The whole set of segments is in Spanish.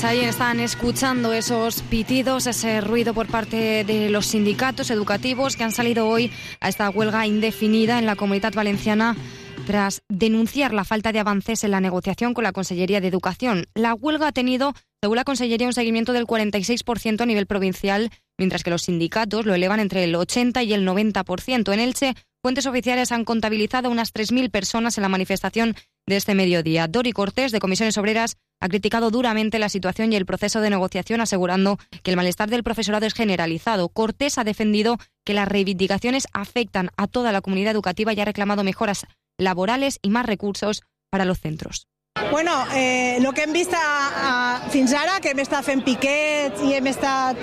Pues ahí están escuchando esos pitidos, ese ruido por parte de los sindicatos educativos que han salido hoy a esta huelga indefinida en la Comunitat Valenciana tras denunciar la falta de avances en la negociación con la Consellería de Educación. La huelga ha tenido, según la Consellería, un seguimiento del 46% a nivel provincial, mientras que los sindicatos lo elevan entre el 80% y el 90%. En Elche, fuentes oficiales han contabilizado unas 3.000 personas en la manifestación de este mediodía. Dori Cortés, de Comisiones Obreras, ha criticado duramente la situación y el proceso de negociación, asegurando que el malestar del profesorado es generalizado. Cortés ha defendido que las reivindicaciones afectan a toda la comunidad educativa y ha reclamado mejoras laborales i més recursos per a los centros. Bueno, lo que hem vist fins ara, que hem estat fent piquets i hem estat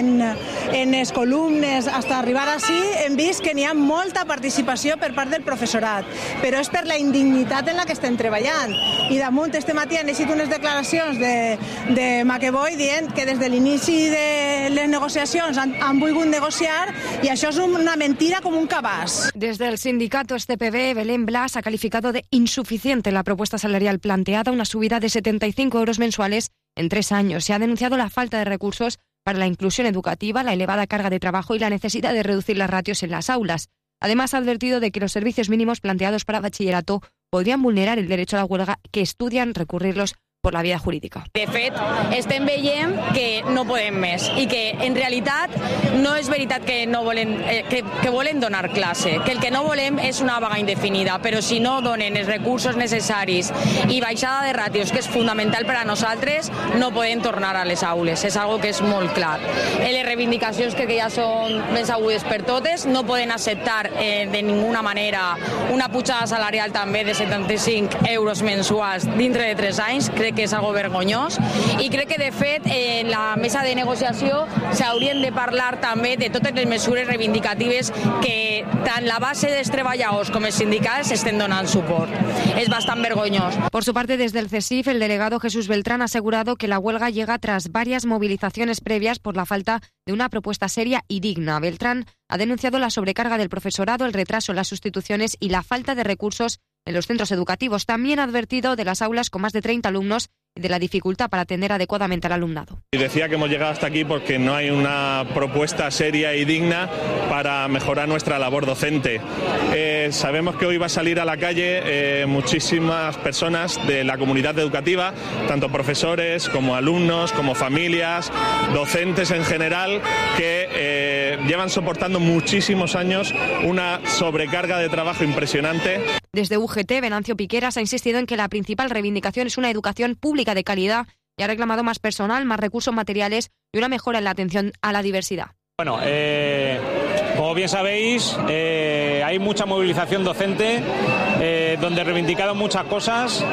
en les columnes fins a arribar així, hem vist que n'hi ha molta participació per part del professorat, però és per la indignitat en la que estem treballant. I damunt, este matí han eixit unes declaracions de McEvoy dient que des de l'inici de les negociacions han volgut negociar i això és una mentira com un cabàs. Desde el sindicato STPB, Belén Blas ha calificado de insuficiente la propuesta salarial planteada, una subida de 75 euros mensuales en 3 años. Se ha denunciado la falta de recursos para la inclusión educativa, la elevada carga de trabajo y la necesidad de reducir las ratios en las aulas. Además, ha advertido de que los servicios mínimos planteados para bachillerato podrían vulnerar el derecho a la huelga que estudian recurrirlos por la via jurídica. De fet, estem veient que no podem més i que en realitat no és veritat que no volen, que volen donar classe, que el que no volem és una vaga indefinida, però si no donen els recursos necessaris i baixada de ràtios, que és fundamental per a nosaltres, no podem tornar a les aules, és algo que és molt clar. Les reivindicacions que ja són ben sabudes per totes, no poden acceptar de ninguna manera una pujada salarial també de 75 euros mensuals dintre de 3 anys, crec que és algo vergonyós i crec que de fet en la mesa de negociació s'haurien de parlar també de totes les mesures reivindicatives que tant la base dels treballadors com els sindicats estem donant suport. Es bastante vergonyoso. Por su parte, desde el CESIF, el delegado Jesús Beltrán ha asegurado que la huelga llega tras varias movilizaciones previas por la falta de una propuesta seria y digna. Beltrán ha denunciado la sobrecarga del profesorado, el retraso en las sustituciones y la falta de recursos en los centros educativos. También ha advertido de las aulas con más de 30 alumnos y de la dificultad para atender adecuadamente al alumnado. Y decía que hemos llegado hasta aquí porque no hay una propuesta seria y digna para mejorar nuestra labor docente. Sabemos que hoy va a salir a la calle muchísimas personas de la comunidad educativa, tanto profesores como alumnos, como familias, docentes en general, que llevan soportando muchísimos años una sobrecarga de trabajo impresionante. Desde UGT, Venancio Piqueras ha insistido en que la principal reivindicación es una educación pública de calidad y ha reclamado más personal, más recursos materiales y una mejora en la atención a la diversidad. Bueno, como bien sabéis, hay mucha movilización docente donde reivindicaron muchas cosas.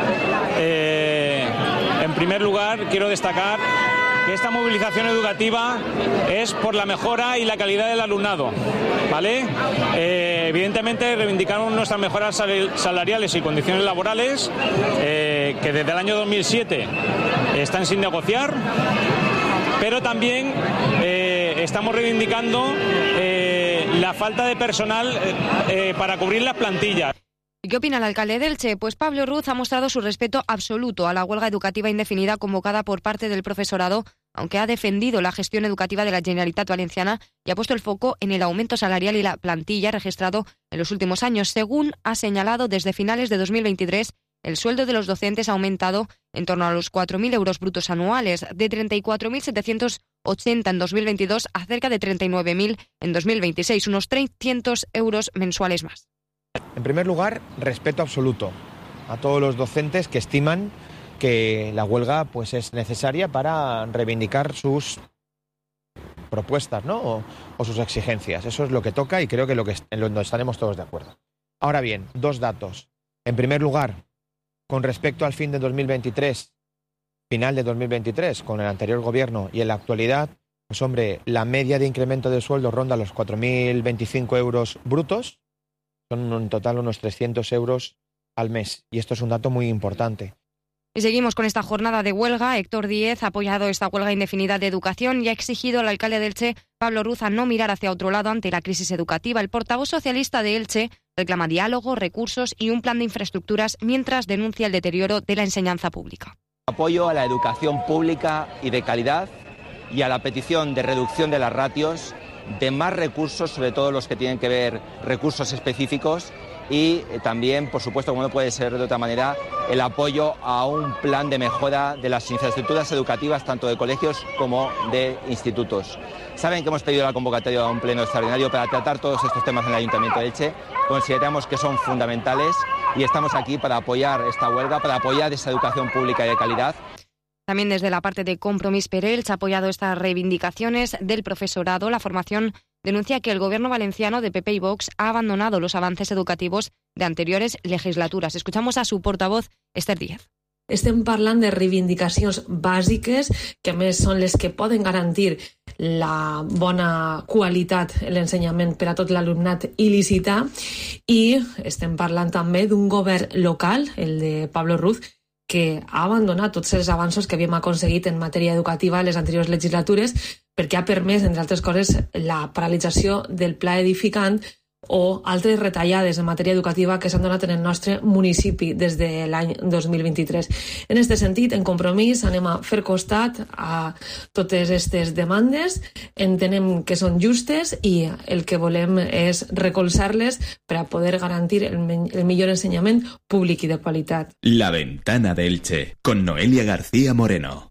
En primer lugar, quiero destacar que esta movilización educativa es por la mejora y la calidad del alumnado, ¿vale? Evidentemente reivindicamos nuestras mejoras salariales y condiciones laborales que desde el año 2007 están sin negociar, pero también estamos reivindicando la falta de personal para cubrir las plantillas. ¿Qué opina el alcalde de Elche? Pues Pablo Ruz ha mostrado su respeto absoluto a la huelga educativa indefinida convocada por parte del profesorado, aunque ha defendido la gestión educativa de la Generalitat Valenciana y ha puesto el foco en el aumento salarial y la plantilla registrado en los últimos años. Según ha señalado, desde finales de 2023, el sueldo de los docentes ha aumentado en torno a los 4.000 euros brutos anuales, de 34.780 en 2022 a cerca de 39.000 en 2026, unos 300 euros mensuales más. En primer lugar, respeto absoluto a todos los docentes que estiman que la huelga pues, es necesaria para reivindicar sus propuestas, ¿no? o sus exigencias. Eso es lo que toca y creo que en lo que estaremos todos de acuerdo. Ahora bien, 2 datos. En primer lugar, con respecto al fin de 2023, final de 2023, con el anterior gobierno y en la actualidad, pues hombre, la media de incremento de sueldo ronda los 4.025 euros brutos. Son en total unos 300 euros al mes. Y esto es un dato muy importante. Y seguimos con esta jornada de huelga. Héctor Díez ha apoyado esta huelga indefinida de educación y ha exigido al alcalde de Elche, Pablo Ruz, a no mirar hacia otro lado ante la crisis educativa. El portavoz socialista de Elche reclama diálogo, recursos y un plan de infraestructuras mientras denuncia el deterioro de la enseñanza pública. Apoyo a la educación pública y de calidad y a la petición de reducción de las ratios, de más recursos, sobre todo los que tienen que ver recursos específicos, y también, por supuesto, como no puede ser de otra manera, el apoyo a un plan de mejora de las infraestructuras educativas, tanto de colegios como de institutos. Saben que hemos pedido la convocatoria a un pleno extraordinario para tratar todos estos temas en el Ayuntamiento de Elche. Consideramos que son fundamentales y estamos aquí para apoyar esta huelga, para apoyar esa educación pública y de calidad. También desde la parte de Compromís per Elche ha apoyado estas reivindicaciones del profesorado. La formación denuncia que el gobierno valenciano de PP y Vox ha abandonado los avances educativos de anteriores legislaturas. Escuchamos a su portavoz, Esther Díaz. Estem parlant de reivindicacions bàsiques, que a més són les que poden garantir la bona qualitat en l'ensenyament per a tot l'alumnat il·lícita, i estem parlant també d'un govern local, el de Pablo Ruz, que ha abandonat tots els avanços que havíem aconseguit en matèria educativa en les anteriors legislatures, perquè ha permès, entre altres coses, la paralització del pla edificant o altres retallades en matèria educativa que s'han donat en el nostre municipi des de l'any 2023. En aquest sentit, en Compromís, anem a fer costat a totes aquestes demandes, entenem que són justes i el que volem és recolzar-les per a poder garantir el millor ensenyament públic i de qualitat. La Ventana de Elche, con Noelia García Moreno.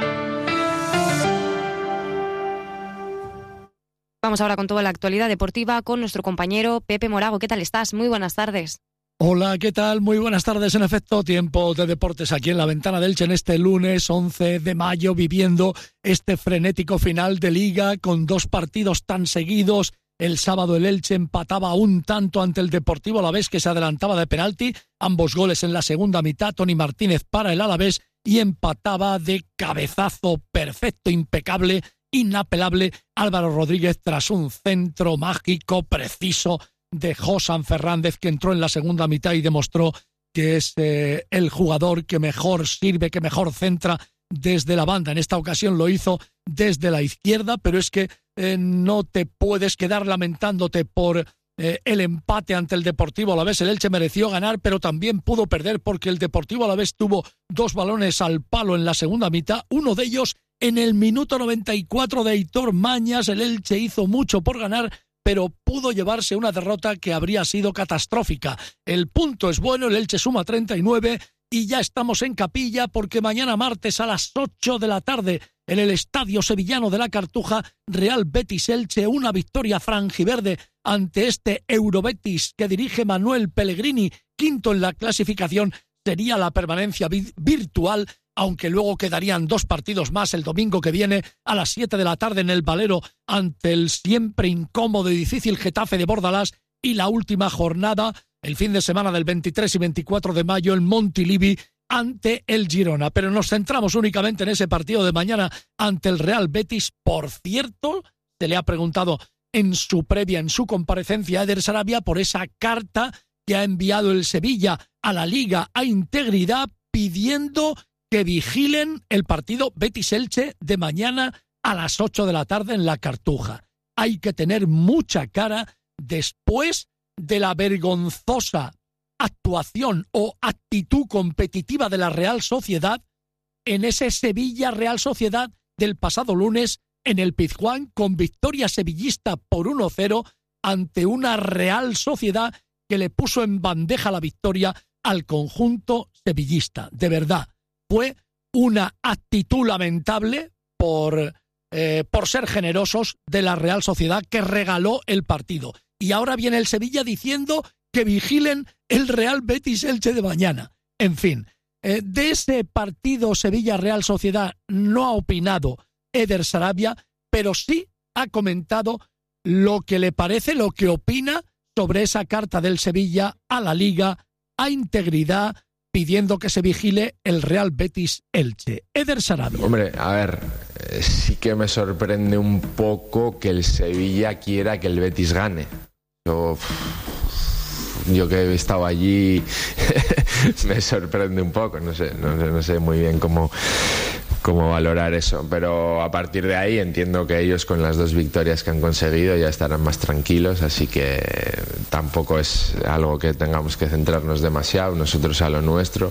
Vamos ahora con toda la actualidad deportiva con nuestro compañero Pepe Morago. ¿Qué tal estás? Muy buenas tardes. Hola, ¿qué tal? Muy buenas tardes. En efecto, tiempo de deportes aquí en la Ventana de Elche en este lunes 11 de mayo, viviendo este frenético final de Liga con dos partidos tan seguidos. El sábado el Elche empataba un tanto ante el Deportivo Alavés, que se adelantaba de penalti. Ambos goles en la segunda mitad. Toni Martínez para el Alavés y empataba de cabezazo perfecto, impecable, inapelable Álvaro Rodríguez tras un centro mágico, preciso de Josan Fernández, que entró en la segunda mitad y demostró que es el jugador que mejor sirve, que mejor centra desde la banda. En esta ocasión lo hizo desde la izquierda, pero es que no te puedes quedar lamentándote por el empate ante el Deportivo Alavés. El Elche mereció ganar, pero también pudo perder porque el Deportivo Alavés tuvo dos balones al palo en la segunda mitad, uno de ellos en el minuto 94 de Aitor Mañas. El Elche hizo mucho por ganar, pero pudo llevarse una derrota que habría sido catastrófica. El punto es bueno, el Elche suma 39 y ya estamos en capilla porque mañana martes a las 8 de la tarde en el Estadio Sevillano de la Cartuja, Real Betis Elche, una victoria franjiverde ante este Eurobetis que dirige Manuel Pellegrini, quinto en la clasificación, sería la permanencia virtual, aunque luego quedarían dos partidos más el domingo que viene a las 7 de la tarde en el Valero ante el siempre incómodo y difícil Getafe de Bordalás, y la última jornada el fin de semana del 23 y 24 de mayo en Montilivi ante el Girona. Pero nos centramos únicamente en ese partido de mañana ante el Real Betis. Por cierto, se le ha preguntado en su previa, en su comparecencia a Eder Sarabia por esa carta que ha enviado el Sevilla a la Liga a Integridad pidiendo que vigilen el partido Betis-Elche de mañana a las 8 de la tarde en la Cartuja. Hay que tener mucha cara después de la vergonzosa actuación o actitud competitiva de la Real Sociedad en ese Sevilla-Real Sociedad del pasado lunes en el Pizjuán, con victoria sevillista por 1-0 ante una Real Sociedad que le puso en bandeja la victoria al conjunto sevillista. De verdad, fue una actitud lamentable por ser generosos de la Real Sociedad, que regaló el partido. Y ahora viene el Sevilla diciendo que vigilen el Real Betis Elche de mañana. En fin, de ese partido Sevilla-Real Sociedad no ha opinado Eder Sarabia, pero sí ha comentado lo que le parece, lo que opina sobre esa carta del Sevilla a la Liga, a Integridad, pidiendo que se vigile el Real Betis Elche. Eder Sarabia. Hombre, a ver, sí que me sorprende un poco que el Sevilla quiera que el Betis gane. Yo que he estado allí me sorprende un poco, no sé muy bien cómo cómo valorar eso, pero a partir de ahí entiendo que ellos con las 2 victorias que han conseguido ya estarán más tranquilos, así que tampoco es algo que tengamos que centrarnos demasiado, nosotros a lo nuestro,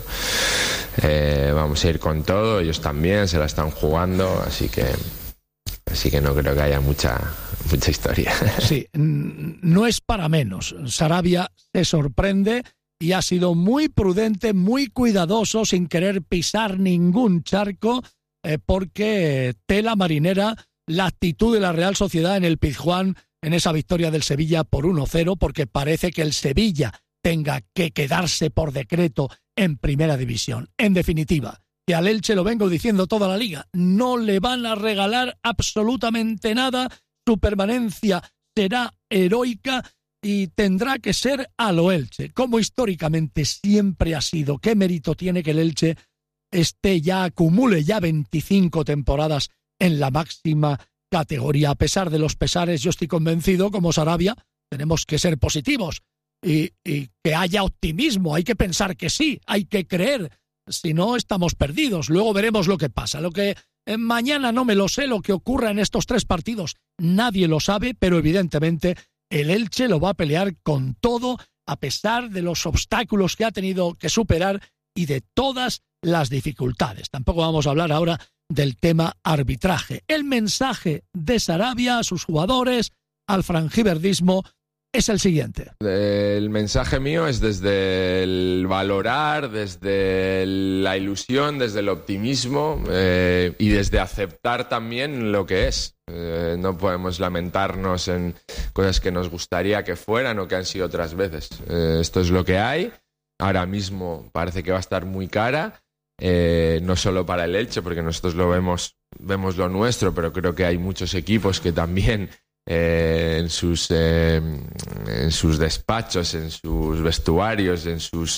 vamos a ir con todo, ellos también se la están jugando, así que no creo que haya mucha historia. Sí, no es para menos. Sarabia se sorprende y ha sido muy prudente, muy cuidadoso, sin querer pisar ningún charco, porque tela marinera la actitud de la Real Sociedad en el Pizjuán, en esa victoria del Sevilla por 1-0, porque parece que el Sevilla tenga que quedarse por decreto en Primera División. En definitiva, que al Elche, lo vengo diciendo toda la liga, no le van a regalar absolutamente nada, su permanencia será heroica y tendrá que ser a lo Elche, como históricamente siempre ha sido. ¿Qué mérito tiene que el Elche acumule ya 25 temporadas en la máxima categoría? A pesar de los pesares, yo estoy convencido, como Sarabia, tenemos que ser positivos y que haya optimismo, hay que pensar que sí, hay que creer. Si no, estamos perdidos. Luego veremos lo que pasa. Lo que mañana no me lo sé, lo que ocurra en estos 3 partidos, nadie lo sabe, pero evidentemente el Elche lo va a pelear con todo, a pesar de los obstáculos que ha tenido que superar y de todas las dificultades. Tampoco vamos a hablar ahora del tema arbitraje. El mensaje de Sarabia a sus jugadores, al franjiverdismo, es el siguiente. El mensaje mío es desde el valorar, desde la ilusión, desde el optimismo y desde aceptar también lo que es. No podemos lamentarnos en cosas que nos gustaría que fueran o que han sido otras veces. Esto es lo que hay. Ahora mismo parece que va a estar muy cara, no solo para el Elche, porque nosotros lo vemos lo nuestro, pero creo que hay muchos equipos que también en sus despachos, en sus vestuarios, en sus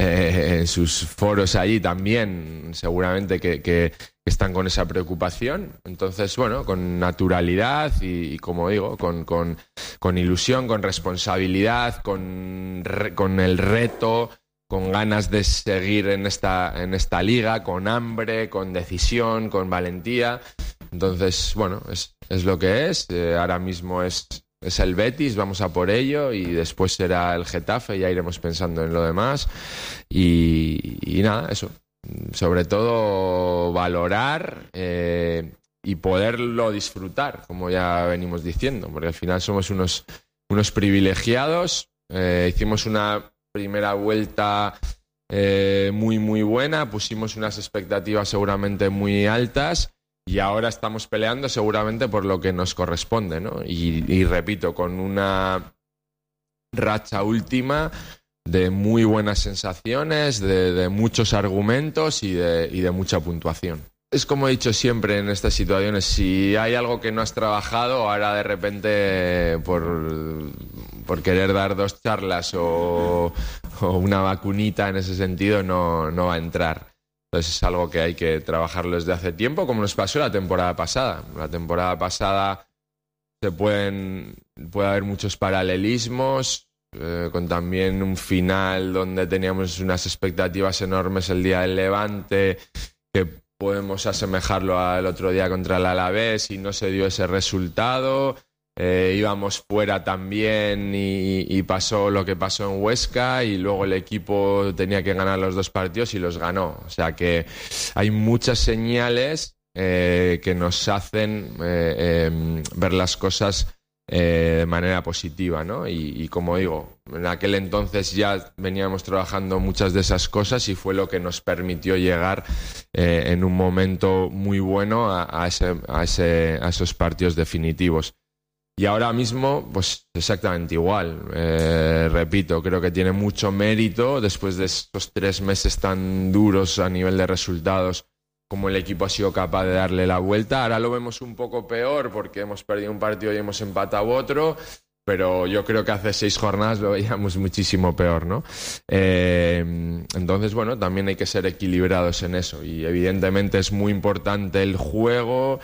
foros allí también seguramente que están con esa preocupación. Entonces, bueno, con naturalidad y como digo, con ilusión, con responsabilidad, con el reto, con ganas de seguir en esta liga, con hambre, con decisión, con valentía. Entonces, bueno, es lo que es. Ahora mismo es el Betis, vamos a por ello, y después será el Getafe, ya iremos pensando en lo demás. Y nada, eso. Sobre todo valorar y poderlo disfrutar, como ya venimos diciendo, porque al final somos unos privilegiados. Hicimos una primera vuelta muy, muy buena, pusimos unas expectativas seguramente muy altas. Y ahora estamos peleando seguramente por lo que nos corresponde, ¿no? Y repito, con una racha última de muy buenas sensaciones, de muchos argumentos y de mucha puntuación. Es como he dicho siempre en estas situaciones, si hay algo que no has trabajado, ahora de repente por querer dar 2 charlas o una vacunita en ese sentido no va a entrar. Entonces es algo que hay que trabajarlo desde hace tiempo, como nos pasó la temporada pasada. La temporada pasada puede haber muchos paralelismos, con también un final donde teníamos unas expectativas enormes el día del Levante, que podemos asemejarlo al otro día contra el Alavés y no se dio ese resultado. Íbamos fuera también y pasó lo que pasó en Huesca y luego el equipo tenía que ganar los 2 partidos y los ganó. O sea que hay muchas señales que nos hacen ver las cosas de manera positiva, ¿no? Y como digo, en aquel entonces ya veníamos trabajando muchas de esas cosas y fue lo que nos permitió llegar en un momento muy bueno a esos partidos definitivos. Y ahora mismo, pues exactamente igual. Repito, creo que tiene mucho mérito después de estos 3 meses tan duros a nivel de resultados, como el equipo ha sido capaz de darle la vuelta. Ahora lo vemos un poco peor porque hemos perdido un partido y hemos empatado otro, pero yo creo que hace 6 jornadas lo veíamos muchísimo peor, ¿no? Entonces, bueno, también hay que ser equilibrados en eso. Y evidentemente es muy importante el juego,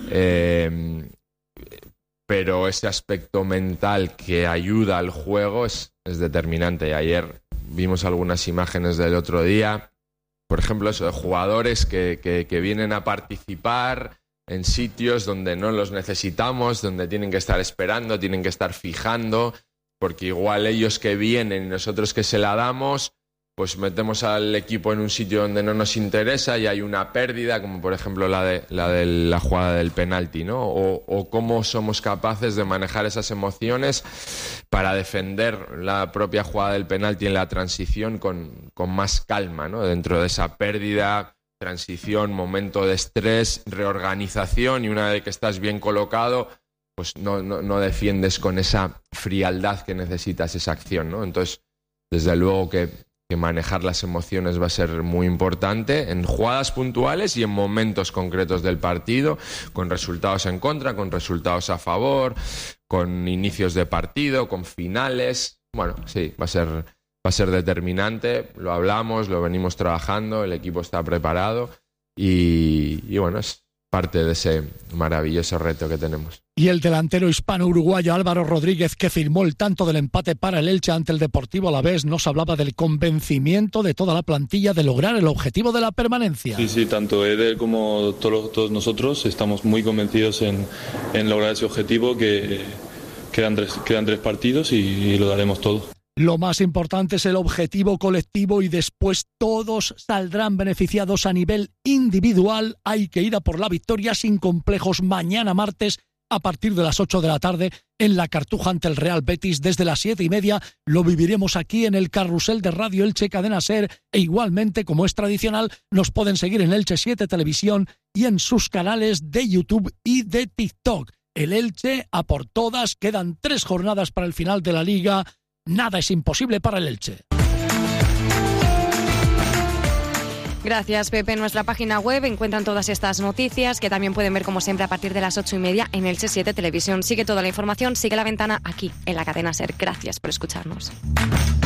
pero ese aspecto mental que ayuda al juego es determinante. Y ayer vimos algunas imágenes del otro día por ejemplo, eso, de jugadores que vienen a participar en sitios donde no los necesitamos, donde tienen que estar esperando, tienen que estar fijando, porque igual ellos que vienen y nosotros que se la damos, pues metemos al equipo en un sitio donde no nos interesa y hay una pérdida, como por ejemplo la de la jugada del penalti, ¿no? O cómo somos capaces de manejar esas emociones para defender la propia jugada del penalti en la transición con más calma, ¿no? Dentro de esa pérdida, transición, momento de estrés, reorganización, y una vez que estás bien colocado, pues no defiendes con esa frialdad que necesitas esa acción, ¿no? Entonces, desde luego que manejar las emociones va a ser muy importante en jugadas puntuales y en momentos concretos del partido, con resultados en contra, con resultados a favor, con inicios de partido, con finales. Bueno, sí, va a ser determinante, lo hablamos, lo venimos trabajando, el equipo está preparado y bueno, es parte de ese maravilloso reto que tenemos. Y el delantero hispano-uruguayo Álvaro Rodríguez, que firmó el tanto del empate para el Elche ante el Deportivo Alavés, nos hablaba del convencimiento de toda la plantilla de lograr el objetivo de la permanencia. Sí, tanto Eder como todos nosotros estamos muy convencidos en lograr ese objetivo, que quedan tres partidos y lo daremos todo. Lo más importante es el objetivo colectivo y después todos saldrán beneficiados a nivel individual. Hay que ir a por la victoria sin complejos mañana martes a partir de las 8 de la tarde en la Cartuja ante el Real Betis. Desde las 7:30 lo viviremos aquí en el carrusel de Radio Elche Cadena SER, e igualmente, como es tradicional, nos pueden seguir en Elche 7 Televisión y en sus canales de YouTube y de TikTok. El Elche a por todas, quedan 3 jornadas para el final de la Liga. Nada es imposible para el Elche. Gracias, Pepe. En nuestra página web encuentran todas estas noticias que también pueden ver, como siempre, a partir de las 8:30 en Elche 7 Televisión. Sigue toda la información, sigue La Ventana aquí en la cadena SER. Gracias por escucharnos.